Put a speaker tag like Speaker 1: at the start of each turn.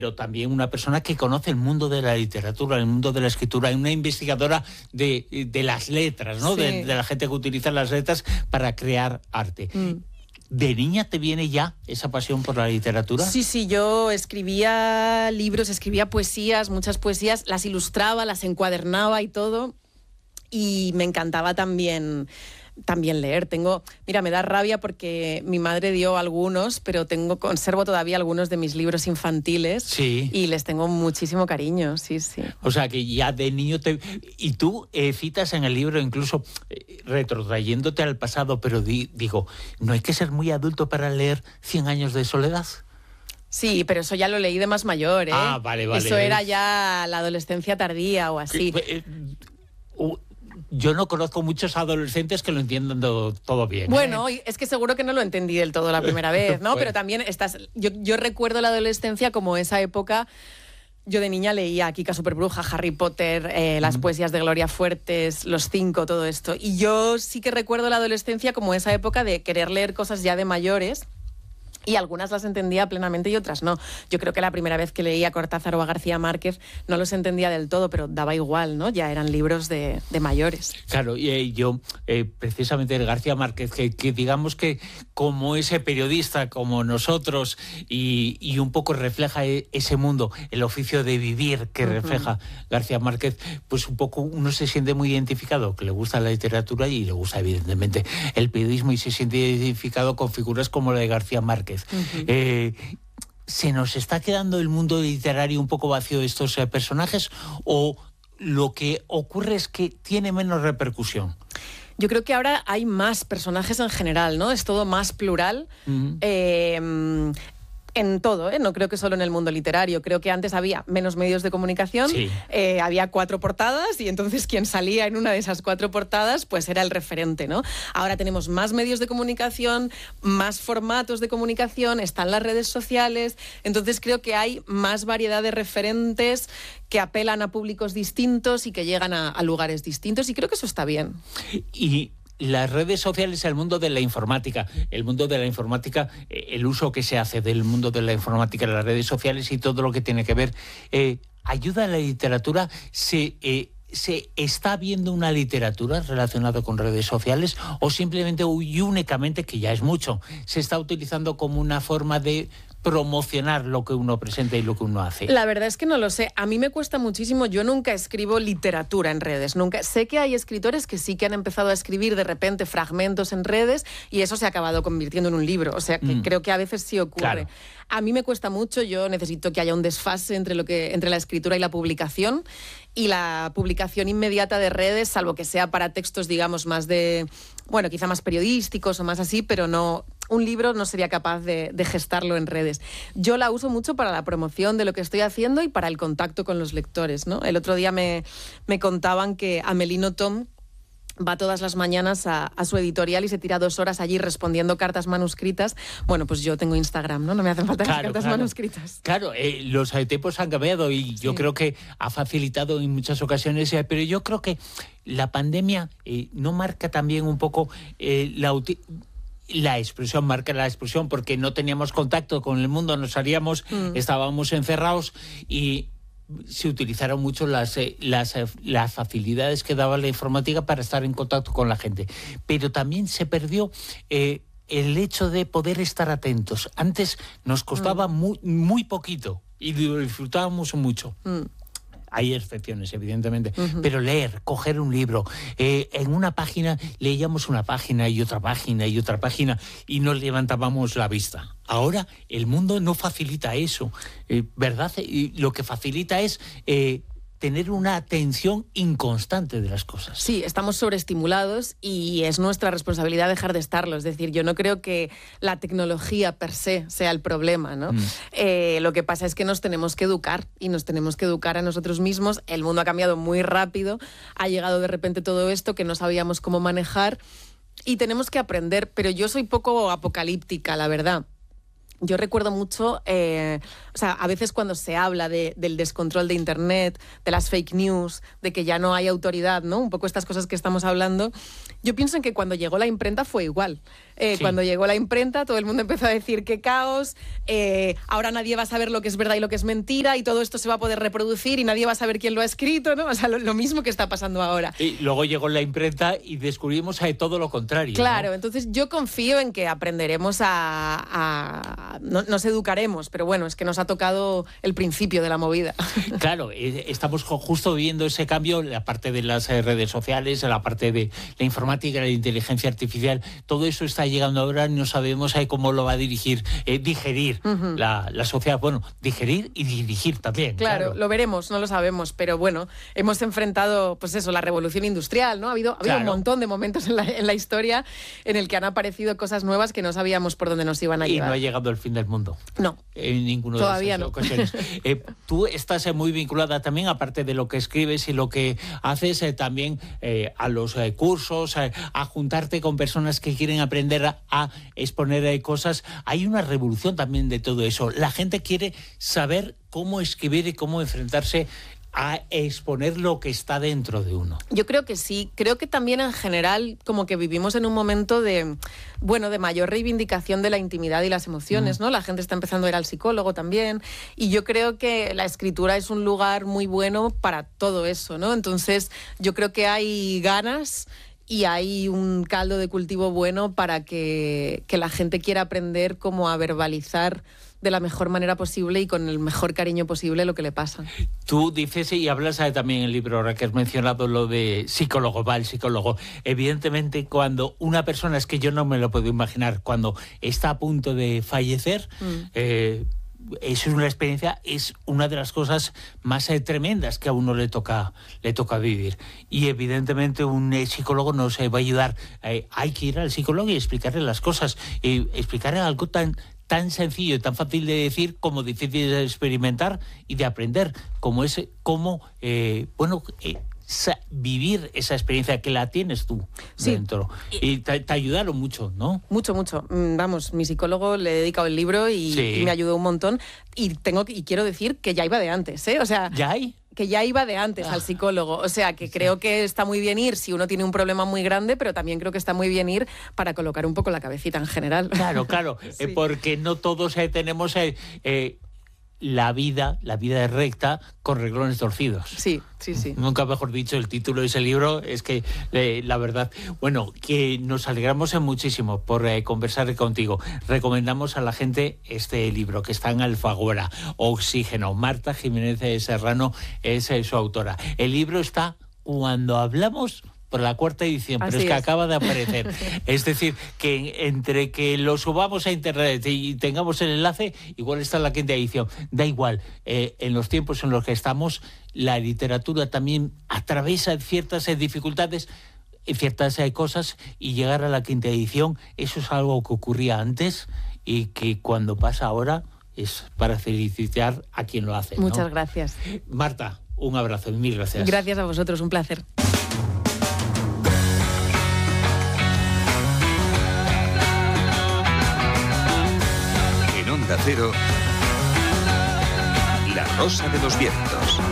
Speaker 1: pero también una persona que conoce el mundo de la literatura, el mundo de la escritura, una investigadora de las letras, ¿no?
Speaker 2: Sí.
Speaker 1: De la gente que utiliza las letras para crear arte. ¿De niña te viene ya esa pasión por la literatura?
Speaker 2: Sí, yo escribía libros, escribía poesías, muchas poesías, las ilustraba, las encuadernaba y todo, y me encantaba también leer. Mira, me da rabia porque mi madre dio algunos, pero conservo todavía algunos de mis libros infantiles.
Speaker 1: Sí.
Speaker 2: Y les tengo muchísimo cariño, sí.
Speaker 1: O sea, que ya de niño Y tú citas en el libro, incluso retrotrayéndote al pasado, pero digo, ¿no hay que ser muy adulto para leer 100 años de soledad?
Speaker 2: Sí, pero eso ya lo leí de más mayor, ¿eh?
Speaker 1: Ah, vale.
Speaker 2: Eso era ya la adolescencia tardía o así.
Speaker 1: Yo no conozco muchos adolescentes que lo entiendan todo bien.
Speaker 2: Bueno, es que seguro que no lo entendí del todo la primera vez, ¿no?
Speaker 1: Bueno.
Speaker 2: Pero también yo recuerdo la adolescencia como esa época. Yo de niña leía Kika Superbruja, Harry Potter, las poesías de Gloria Fuertes, Los Cinco, todo esto. Y yo sí que recuerdo la adolescencia como esa época de querer leer cosas ya de mayores. Y algunas las entendía plenamente y otras no. Yo creo que la primera vez que leía a Cortázar o a García Márquez no los entendía del todo, pero daba igual, ¿no? Ya eran libros de mayores.
Speaker 1: Claro, y yo, precisamente de García Márquez, que digamos que como ese periodista, como nosotros, y un poco refleja ese mundo, el oficio de vivir que refleja García Márquez, pues un poco uno se siente muy identificado, que le gusta la literatura y le gusta evidentemente el periodismo, y se siente identificado con figuras como la de García Márquez. ¿Se nos está quedando el mundo literario un poco vacío de estos personajes, o lo que ocurre es que tiene menos repercusión?
Speaker 2: Yo creo que ahora hay más personajes en general, ¿no? Es todo más plural. En todo, ¿eh? No creo que solo en el mundo literario. Creo que antes había menos medios de comunicación,
Speaker 1: sí.
Speaker 2: Había 4 portadas, y entonces quien salía en una de esas 4 portadas pues era el referente, ¿no? Ahora tenemos más medios de comunicación, más formatos de comunicación, están las redes sociales, entonces creo que hay más variedad de referentes que apelan a públicos distintos y que llegan a lugares distintos, y creo que eso está bien.
Speaker 1: Y las redes sociales, el mundo de la informática, el uso que se hace del mundo de la informática, las redes sociales y todo lo que tiene que ver, ¿ayuda a la literatura? ¿Se está viendo una literatura relacionada con redes sociales, o simplemente y únicamente, que ya es mucho, se está utilizando como una forma de promocionar lo que uno presenta y lo que uno hace?
Speaker 2: La verdad es que no lo sé. A mí me cuesta muchísimo. Yo nunca escribo literatura en redes. Nunca. Sé que hay escritores que sí que han empezado a escribir de repente fragmentos en redes, y eso se ha acabado convirtiendo en un libro. O sea, que creo que a veces sí ocurre.
Speaker 1: Claro.
Speaker 2: A mí me cuesta mucho. Yo necesito que haya un desfase entre la escritura y la publicación. Y la publicación inmediata de redes, salvo que sea para textos, digamos, más quizá más periodísticos o más así, pero no, un libro no sería capaz de gestarlo en redes. Yo la uso mucho para la promoción de lo que estoy haciendo y para el contacto con los lectores, ¿no? El otro día me contaban que Amelino Tom va todas las mañanas a su editorial y se tira 2 horas allí respondiendo cartas manuscritas. Bueno, pues yo tengo Instagram, ¿no? No me hacen falta las cartas manuscritas.
Speaker 1: Claro, los tiempos han cambiado, y yo creo que ha facilitado en muchas ocasiones, pero yo creo que la pandemia no marca también un poco la expresión, marca la expresión, porque no teníamos contacto con el mundo, nos salíamos, estábamos encerrados, y se utilizaron mucho las facilidades que daba la informática para estar en contacto con la gente. Pero también se perdió el hecho de poder estar atentos. Antes nos costaba muy poquito y lo disfrutábamos mucho. Hay excepciones, evidentemente, pero leer, coger un libro, en una página leíamos una página y otra página y otra página, y nos levantábamos la vista. Ahora el mundo no facilita eso, ¿verdad? Y lo que facilita es tener una atención inconstante de las cosas.
Speaker 2: Sí, estamos sobreestimulados y es nuestra responsabilidad dejar de estarlo. Es decir, yo no creo que la tecnología per se sea el problema, ¿no? Lo que pasa es que nos tenemos que educar, y nos tenemos que educar a nosotros mismos. El mundo ha cambiado muy rápido, ha llegado de repente todo esto que no sabíamos cómo manejar, y tenemos que aprender. Pero yo soy poco apocalíptica, la verdad. Yo recuerdo mucho, o sea, a veces cuando se habla del descontrol de Internet, de las fake news, de que ya no hay autoridad, ¿no? Un poco estas cosas que estamos hablando. Yo pienso en que cuando llegó la imprenta fue igual.
Speaker 1: Sí.
Speaker 2: Cuando llegó la imprenta todo el mundo empezó a decir qué caos, ahora nadie va a saber lo que es verdad y lo que es mentira y todo esto se va a poder reproducir y nadie va a saber quién lo ha escrito, ¿no? O sea, lo mismo que está pasando ahora.
Speaker 1: Y luego llegó la imprenta y descubrimos todo lo contrario.
Speaker 2: Claro,
Speaker 1: ¿no?
Speaker 2: entonces yo confío en que aprenderemos no nos educaremos, pero bueno, es que nos ha tocado el principio de la movida.
Speaker 1: Claro, estamos justo viviendo ese cambio, la parte de las redes sociales, la parte de la informática, la inteligencia artificial, todo eso está llegando ahora, no sabemos cómo lo va a digerir la sociedad. Bueno, digerir y dirigir también.
Speaker 2: Claro, lo veremos, no lo sabemos, pero bueno, hemos enfrentado, pues eso, la revolución industrial, ¿no? Ha habido un montón de momentos en la historia en el que han aparecido cosas nuevas que no sabíamos por dónde nos iban a llevar.
Speaker 1: Y no ha llegado el fin del mundo.
Speaker 2: No.
Speaker 1: En ninguno
Speaker 2: Todavía
Speaker 1: de esas ocasiones. Tú estás muy vinculada también, aparte de lo que escribes y lo que haces, también a los cursos, a juntarte con personas que quieren aprender a exponer cosas. Hay una revolución también de todo eso. La gente quiere saber cómo escribir y cómo enfrentarse a exponer lo que está dentro de uno.
Speaker 2: Yo creo que sí. Creo que también en general como que vivimos en un momento de mayor reivindicación de la intimidad y las emociones, ¿no? La gente está empezando a ir al psicólogo también y yo creo que la escritura es un lugar muy bueno para todo eso, ¿no? Entonces yo creo que hay ganas y hay un caldo de cultivo bueno para que la gente quiera aprender cómo a verbalizar de la mejor manera posible y con el mejor cariño posible lo que le pasa.
Speaker 1: Tú dices y hablas también en el libro, ahora que has mencionado lo de psicólogo, va el psicólogo. Evidentemente, cuando una persona, es que yo no me lo puedo imaginar, cuando está a punto de fallecer, eso es una experiencia, es una de las cosas más tremendas que a uno le toca vivir. Y evidentemente un psicólogo nos va a ayudar. Hay que ir al psicólogo y explicarle las cosas, y explicarle algo tan sencillo y tan fácil de decir como difícil de experimentar y de aprender, como es vivir esa experiencia que la tienes tú dentro. Y te ayudaron mucho, ¿no?
Speaker 2: Mucho. Vamos, mi psicólogo le he dedicado el libro y me ayudó un montón. Y quiero decir que ya iba de antes, ¿eh? O sea,
Speaker 1: ¿ya hay?
Speaker 2: Que ya iba de antes al psicólogo. O sea, que creo que está muy bien ir si uno tiene un problema muy grande, pero también creo que está muy bien ir para colocar un poco la cabecita en general.
Speaker 1: Claro, sí. Porque no todos tenemos la vida es recta con renglones torcidos.
Speaker 2: Sí.
Speaker 1: Nunca mejor dicho, el título de ese libro es que la verdad, bueno, que nos alegramos muchísimo por conversar contigo. Recomendamos a la gente este libro que está en Alfaguara, Oxígeno. Marta Jiménez Serrano es su autora. El libro está Cuando hablamos, por la 4ª edición, pero es que acaba de aparecer. Es decir, que entre que lo subamos a internet y tengamos el enlace, igual está en la 5ª edición. Da igual, en los tiempos en los que estamos, la literatura también atraviesa ciertas dificultades, ciertas cosas, y llegar a la 5ª edición, eso es algo que ocurría antes y que cuando pasa ahora es para felicitar a quien lo hace, ¿no?
Speaker 2: Muchas gracias.
Speaker 1: Marta, un abrazo y mil gracias.
Speaker 2: Gracias a vosotros, un placer.
Speaker 3: Onda Cero, La Rosa de los Vientos.